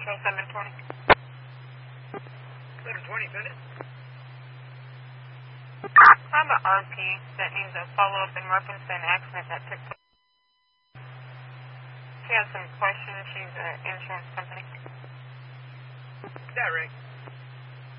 Central 720. 720, send it. I'm an RP that needs a follow-up in reference to an accident that took place. She has some questions. She's an insurance company. Direct.